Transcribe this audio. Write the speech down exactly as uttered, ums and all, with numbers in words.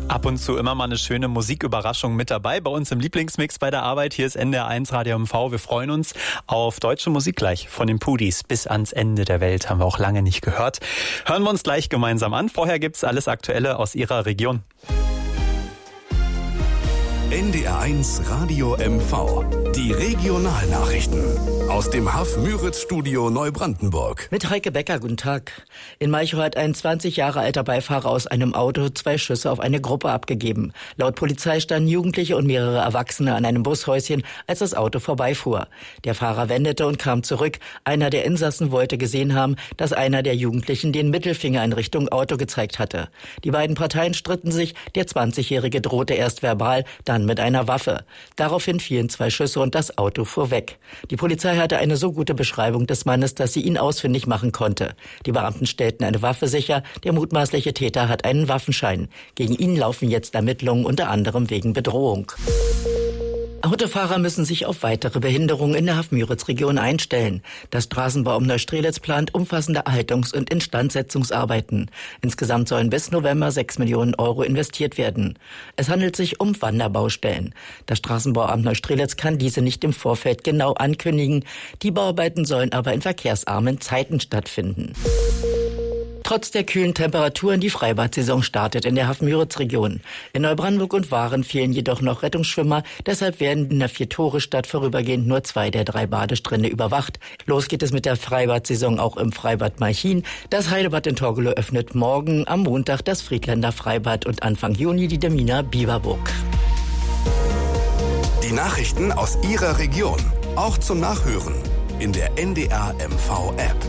Ab und zu immer mal eine schöne Musiküberraschung mit dabei. Bei uns im Lieblingsmix bei der Arbeit. Hier ist N D R eins Radio M V. Wir freuen uns auf deutsche Musik gleich von den Pudis. Bis ans Ende der Welt haben wir auch lange nicht gehört. Hören wir uns gleich gemeinsam an. Vorher gibt's alles Aktuelle aus Ihrer Region. N D R eins Radio M V. Die Regionalnachrichten aus dem Haff-Müritz-Studio Neubrandenburg. Mit Heike Becker, guten Tag. In Malchow hat ein zwanzig Jahre alter Beifahrer aus einem Auto zwei Schüsse auf eine Gruppe abgegeben. Laut Polizei standen Jugendliche und mehrere Erwachsene an einem Bushäuschen, als das Auto vorbeifuhr. Der Fahrer wendete und kam zurück. Einer der Insassen wollte gesehen haben, dass einer der Jugendlichen den Mittelfinger in Richtung Auto gezeigt hatte. Die beiden Parteien stritten sich. Der zwanzigjährige drohte erst verbal, dann mit einer Waffe. Daraufhin fielen zwei Schüsse und das Auto fuhr weg. Die Polizei hatte eine so gute Beschreibung des Mannes, dass sie ihn ausfindig machen konnte. Die Beamten stellten eine Waffe sicher. Der mutmaßliche Täter hat einen Waffenschein. Gegen ihn laufen jetzt Ermittlungen, unter anderem wegen Bedrohung. Autofahrer müssen sich auf weitere Behinderungen in der Haff-Müritz-Region einstellen. Das Straßenbauamt Neustrelitz plant umfassende Erhaltungs- und Instandsetzungsarbeiten. Insgesamt sollen bis November sechs Millionen Euro investiert werden. Es handelt sich um Wanderbaustellen. Das Straßenbauamt Neustrelitz kann diese nicht im Vorfeld genau ankündigen. Die Bauarbeiten sollen aber in verkehrsarmen Zeiten stattfinden. Trotz der kühlen Temperaturen, die Freibad-Saison startet in der Haff-Müritz-Region. In Neubrandenburg und Waren fehlen jedoch noch Rettungsschwimmer. Deshalb werden in der Vier-Tore-Stadt vorübergehend nur zwei der drei Badestrände überwacht. Los geht es mit der Freibad-Saison auch im Freibad Malchin. Das Heidebad in Torgelow öffnet morgen, am Montag das Friedländer Freibad und Anfang Juni die Demina Biberburg. Die Nachrichten aus Ihrer Region, auch zum Nachhören in der N D R M V App.